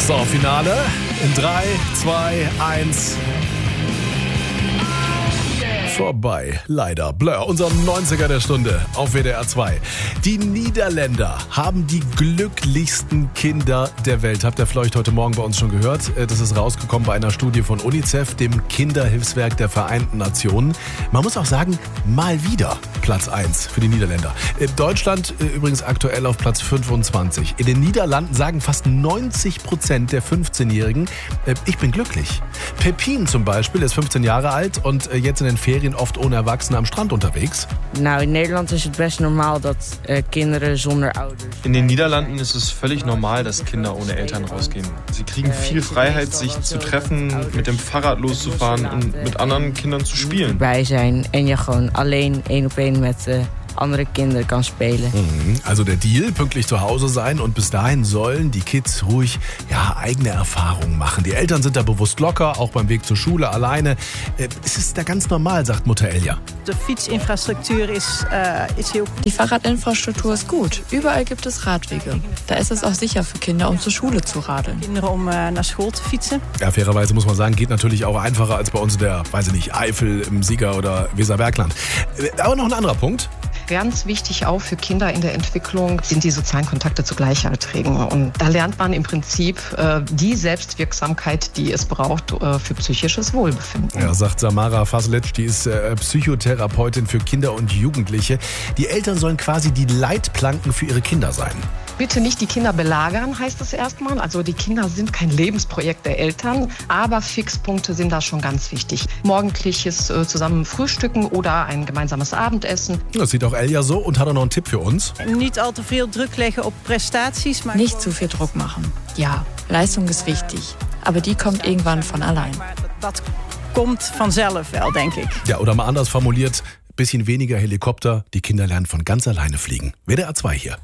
So, Finale in 3, 2, 1. Vorbei, leider. Blur, unser 90er der Stunde auf WDR 2. Die Niederländer haben die glücklichsten Kinder der Welt. Habt ihr vielleicht heute Morgen bei uns schon gehört? Das ist rausgekommen bei einer Studie von UNICEF, dem Kinderhilfswerk der Vereinten Nationen. Man muss auch sagen, mal wieder Platz 1 für die Niederländer. Deutschland übrigens aktuell auf Platz 25. In den Niederlanden sagen fast 90% der 15-Jährigen, ich bin glücklich. Pepin zum Beispiel ist 15 Jahre alt und jetzt in den Ferien oft ohne Erwachsene am Strand unterwegs. Nou, in Nederland is het best normaal dat kinderen zonder ouders. In den Niederlanden ist es völlig normal, dass Kinder ohne Eltern rausgehen. Sie kriegen viel Freiheit, sich zu treffen, mit dem Fahrrad loszufahren und mit anderen Kindern zu spielen. Bij zijn en je gewoon alleen 1-op-1 met andere Kinder kann spielen. Also der Deal, pünktlich zu Hause sein und bis dahin sollen die Kids ruhig eigene Erfahrungen machen. Die Eltern sind da bewusst locker, auch beim Weg zur Schule alleine. Es ist da ganz normal, sagt Mutter Elja. Die Fietsinfrastruktur ist heel gut. Die Fahrradinfrastruktur ist gut. Überall gibt es Radwege. Da ist es auch sicher für Kinder, um zur Schule zu radeln. Kinderen om naar school te fietsen. Ja, fairerweise muss man sagen, geht natürlich auch einfacher als bei uns in der, weiß ich nicht, Eifel, im Sieger oder Weserbergland. Aber noch ein anderer Punkt. Ganz wichtig auch für Kinder in der Entwicklung sind die sozialen Kontakte zu Gleichaltrigen. Und da lernt man im Prinzip die Selbstwirksamkeit, die es braucht für psychisches Wohlbefinden. Ja, sagt Samara Faslic, die ist Psychotherapeutin für Kinder und Jugendliche. Die Eltern sollen quasi die Leitplanken für ihre Kinder sein. Bitte nicht die Kinder belagern, heißt es erstmal. Also die Kinder sind kein Lebensprojekt der Eltern, aber Fixpunkte sind da schon ganz wichtig. Morgendliches zusammen frühstücken oder ein gemeinsames Abendessen. Das sieht auch Elja so und hat auch noch einen Tipp für uns. Niet al te veel druk leggen op prestaties. Maar Nicht zu viel Druck machen. Ja, Leistung ist wichtig, aber die kommt irgendwann von allein. dat komt vanzelf wel, denk ik. Ja, oder mal anders formuliert, bisschen weniger Helikopter, die Kinder lernen von ganz alleine fliegen. WDR 2 hier.